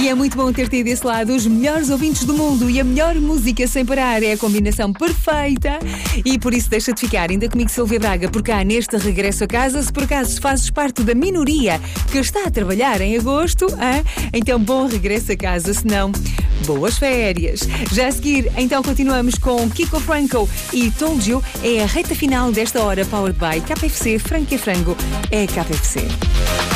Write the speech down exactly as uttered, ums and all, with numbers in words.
E é muito bom ter-te desse lado, os melhores ouvintes do mundo e a melhor música sem parar. É a combinação perfeita. E por isso deixa-te ficar ainda comigo, Silvia Braga, por cá neste regresso a casa. Se por acaso fazes parte da minoria que está a trabalhar em agosto, hein? Então bom regresso a casa, se não, boas férias. Já a seguir, então continuamos com Kiko Franco e Told You. É a reta final desta hora, powered by K F C. Franco e Frango é K F C.